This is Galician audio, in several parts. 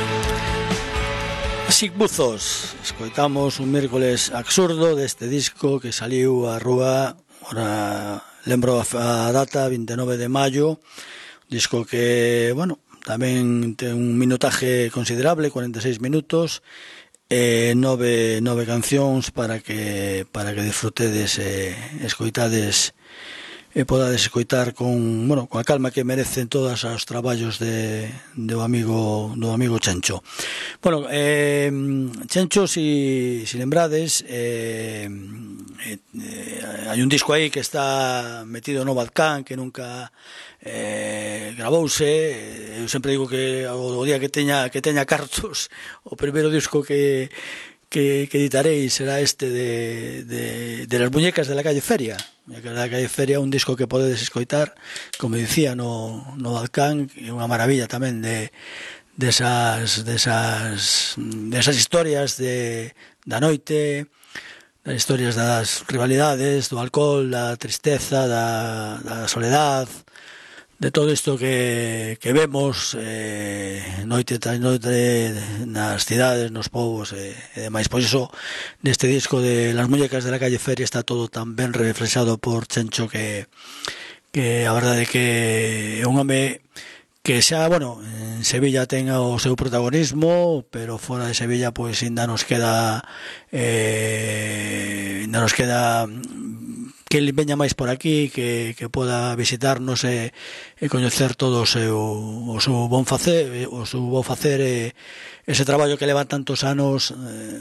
Sigbuzos, escoitamos un mércoles absurdo deste disco que saliu á rúa, ora lembro a data, 29 de maio, disco que, bueno, tamén ten un minutaje considerable, 46 minutos, nove cancións para que disfrutedes e escoitades e podades escoitar con a calma que merecen todos os traballos do amigo Chencho. Bueno, Chencho, si lembrades, hai un disco aí que está metido no Badcán, que nunca gravouse. Eu sempre digo que o día que teña cartos, o primeiro disco que editarei será este de las muñecas de la calle Feria. Muñecas de la calle Feria, un disco que podedes escoitar, como dicía, no Balcán, é unha maravilla tamén desas historias da noite, das historias das rivalidades, do alcohol, da tristeza, da soledad, de todo isto que vemos noite tras noite nas cidades, nos povos e demais. Pois iso, neste disco de Las muñecas de la calle Feria está todo tan ben reflexado por Chencho que a verdade é que é un home que xa, en Sevilla ten o seu protagonismo, pero fora de Sevilla pois ainda nos queda que ele veña máis por aquí, que poda visitarnos e coñecer todo o seu bon facer, ese traballo que leva tantos anos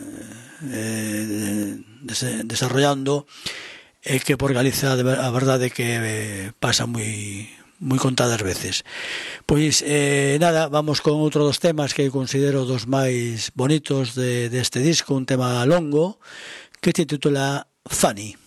desarrollando, e que por Galicia a verdade é que pasa moi contadas veces. Pois nada, vamos con outro dos temas que considero dos máis bonitos deste disco, un tema longo que se titula Funny.